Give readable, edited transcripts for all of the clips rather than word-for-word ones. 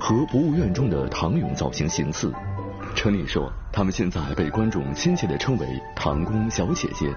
和博物院中的唐俑造型形似。陈琳说，他们现在被观众亲切地称为唐宫小姐姐。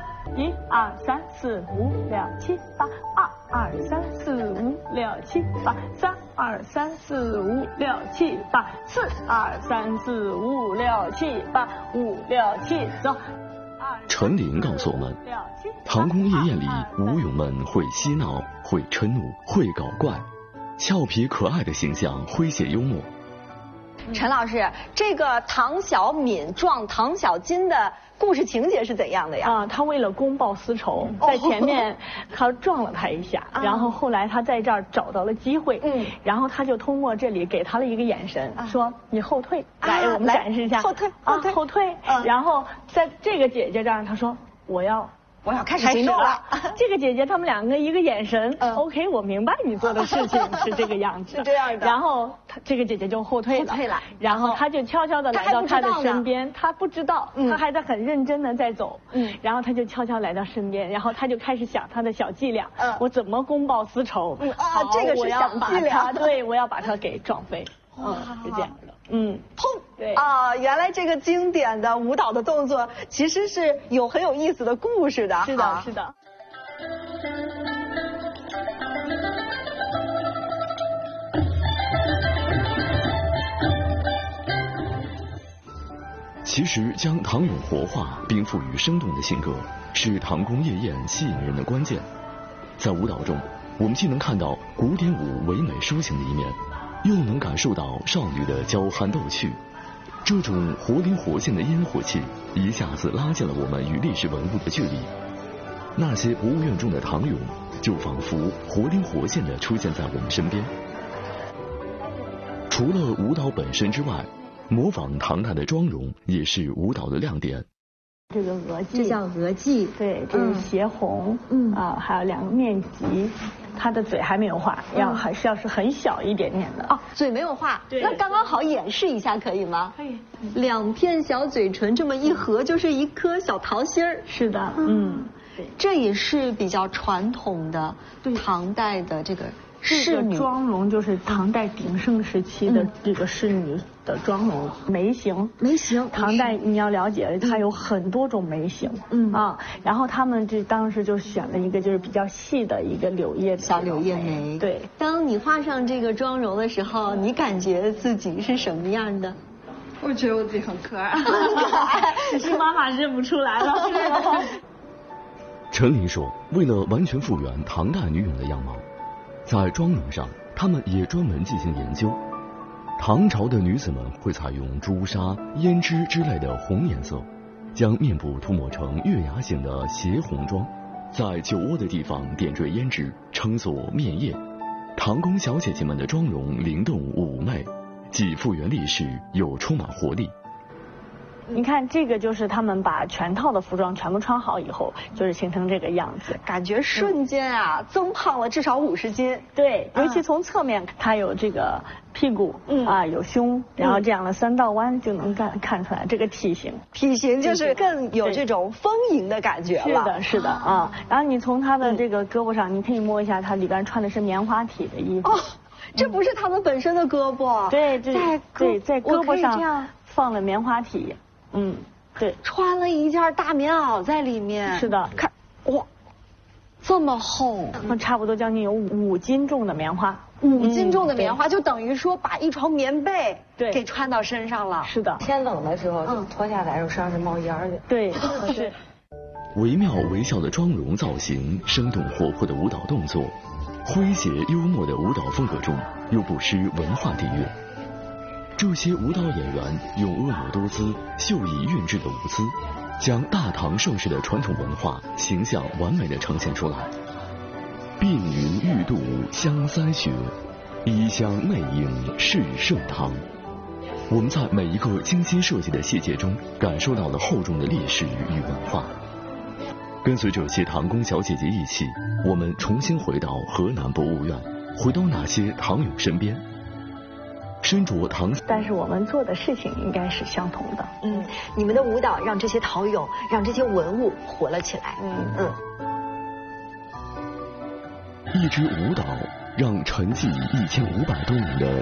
1、2、3、4、5、6、7、8，2、2、3、4、5、6、7、8，3、2、3、4、5、6、7、8，4、2、3、4、5、6、7、8，5、6、7，走。 陈琳告诉我们，唐宫夜宴里舞俑们会嬉闹，会嗔怒，会搞怪，俏皮可爱的形象诙谐幽默。 陈老师，这个唐小敏撞唐小金的故事情节是怎样的呀？ 他为了公报私仇，在前面他撞了他一下，然后后来他在这儿找到了机会，然后他就通过这里给他了一个眼神，说你后退，来我们展示一下， 后退， 后退，然后在这个姐姐这儿，他说我要开始行动了。 这个姐姐他们两个一个眼神，OK， 我明白你做的事情是这个样子， 是这样的。 然后这个姐姐就后退了，然后他就悄悄的来到他的身边，他不知道，他还在很认真的在走，然后他就悄悄来到身边，然后他就开始想他的小伎俩，我怎么公报私仇？ 这个是小伎俩， 对，我要把他给撞飞，是这样的。 砰！ 对原来这个经典的舞蹈的动作其实是有很有意思的故事的。 是的，是的。 其实将唐俑活化并赋予生动的性格，是唐宫夜宴吸引人的关键。在舞蹈中，我们既能看到古典舞唯美抒情的一面，又能感受到少女的娇憨逗趣。这种活灵活现的烟火气一下子拉近了我们与历史文物的距离。那些博物院中的唐俑就仿佛活灵活现地出现在我们身边。除了舞蹈本身之外，模仿唐代的妆容也是舞蹈的亮点。 这个额髻， 这叫额髻， 对，这是斜红，还有2个面髻，他的嘴还没有画，还是很小一点点的。 嘴没有画，那刚刚好演示一下可以吗？ 可以。 2片小嘴唇这么一合，就是一颗小桃心儿。 是的， 对，这也是比较传统的唐代的这个仕女妆容，就是唐代鼎盛时期的这个仕女的妆容，眉形。唐代你要了解，它有很多种眉形，然后他们当时就选了一个就是比较细的一个小柳叶眉。对， 当你画上这个妆容的时候，你感觉自己是什么样的？ 我觉得我自己很可爱， 只是妈妈认不出来了。 陈琳说，为了完全复原唐代女俑的样貌，在妆容上他们也专门进行研究。唐朝的女子们会采用朱砂、胭脂之类的红颜色，将面部涂抹成月牙形的斜红妆，在酒窝的地方点缀胭脂，称作面叶。唐宫小姐姐们的妆容灵动妩媚，既复原历史，又充满活力。 你看，这个就是他们把全套的服装全部穿好以后，就是形成这个样子， 感觉瞬间增胖了至少50斤。 对，尤其从侧面，它有这个屁股，有胸，然后这样的3道弯就能看出来这个体型就是更有这种丰盈的感觉了。 是的然后你从它的这个胳膊上，你可以摸一下，它里边穿的是棉花体的衣服。 这不是他们本身的胳膊。 对，在胳膊上放了棉花体。对， 穿了一件大棉袄在里面。 是的， 看，哇，这么厚， 差不多将近有5斤重的棉花。 5斤重的棉花就等于说把一床棉被给穿到身上了。 是的， 天冷的时候就脱下来，身上是冒烟的。 对，是。 惟妙惟肖的妆容造型，生动活泼的舞蹈动作，诙谐幽默的舞蹈风格中，又不失文化底蕴。这些舞蹈演员用婀娜多姿、秀逸韵致的舞姿，将大唐盛世的传统文化形象完美地呈现出来。鬓云玉度香腮雪，衣香媚影是盛唐。我们在每一个精心设计的细节中，感受到了厚重的历史与文化。跟随这些唐宫小姐姐一起，我们重新回到河南博物院，回到那些唐俑身边。身着唐， 但是我们做的事情应该是相同的。 你们的舞蹈让这些陶俑，让这些文物活了起来。 一支舞蹈让沉寂1500多年的